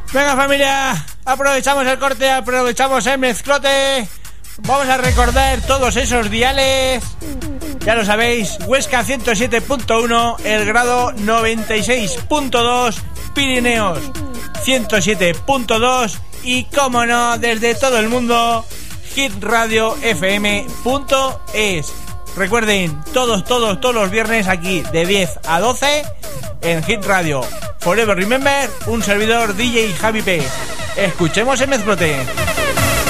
Venga, familia, aprovechamos el corte, aprovechamos el mezclote. Vamos a recordar todos esos diales. Ya lo sabéis, Huesca 107.1, El Grado 96.2, Pirineos 107.2 y, como no, desde todo el mundo, hitradiofm.es. Recuerden, todos los viernes aquí de 10 a 12 en Hit Radio. Forever Remember, un servidor DJ Javi P. Escuchemos el mezclote.